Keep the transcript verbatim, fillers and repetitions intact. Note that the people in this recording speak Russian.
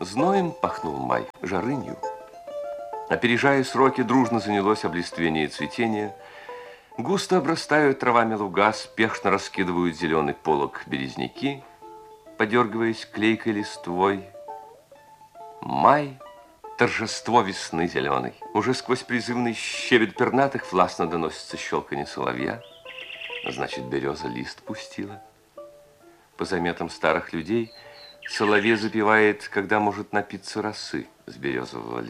Зноем пахнул май, жарынью. Опережая сроки, дружно занялось облиствение и цветение. Густо обрастают травами луга, спешно раскидывают зеленый полог березняки, подергиваясь клейкой листвой. Май – торжество весны зеленой. Уже сквозь призывный щебет пернатых властно доносится щелканье соловья. Значит, береза лист пустила. По заметам старых людей, соловей запевает, когда может напиться росы с березового листа.